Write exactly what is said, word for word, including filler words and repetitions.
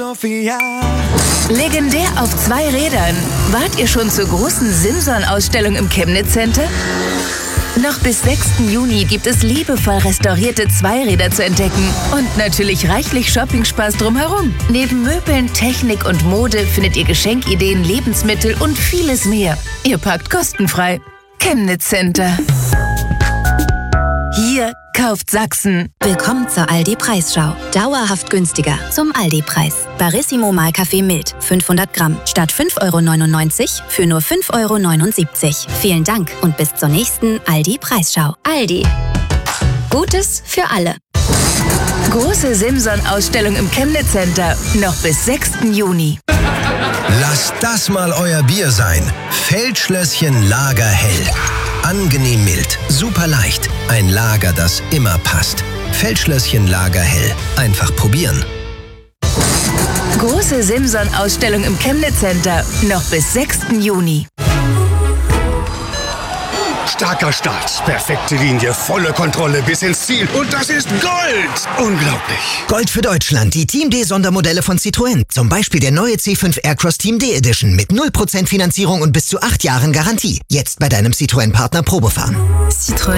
Legendär auf zwei Rädern. Wart ihr schon zur großen Simson-Ausstellung im Chemnitz Center? Noch bis sechsten Juni gibt es liebevoll restaurierte Zweiräder zu entdecken. Und natürlich reichlich Shoppingspaß drumherum. Neben Möbeln, Technik und Mode findet ihr Geschenkideen, Lebensmittel und vieles mehr. Ihr parkt kostenfrei. Chemnitz Center. Hier kauft Sachsen. Willkommen zur Aldi-Preisschau. Dauerhaft günstiger zum Aldi-Preis. Barissimo Mahlkaffee Mild, fünfhundert Gramm. Statt fünf Euro neunundneunzig für nur fünf Euro neunundsiebzig. Vielen Dank und bis zur nächsten Aldi-Preisschau. Aldi. Gutes für alle. Große Simson-Ausstellung im Chemnitz Center. Noch bis sechsten Juni. Lasst das mal euer Bier sein. Feldschlösschen Lager Hell. Angenehm mild, super leicht. Ein Lager, das immer passt. Feldschlösschen Lager Hell. Einfach probieren. Große Simson-Ausstellung im Chemnitz Center. Noch bis sechsten Juni. Starker Start, perfekte Linie, volle Kontrolle bis ins Ziel. Und das ist Gold! Unglaublich. Gold für Deutschland, die Team D Sondermodelle von Citroën. Zum Beispiel der neue C fünf Aircross Team D Edition mit null Prozent Finanzierung und bis zu acht Jahren Garantie. Jetzt bei deinem Citroën-Partner Probefahren. Citroën.